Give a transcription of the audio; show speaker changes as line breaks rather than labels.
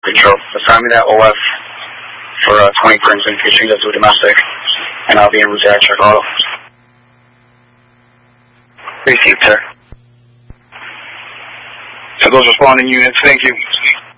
Control. Assign me that OF for 20 Crimson, fishing to domestic, and I'll be en route to check auto.
Received, sir.
To those responding units, thank you.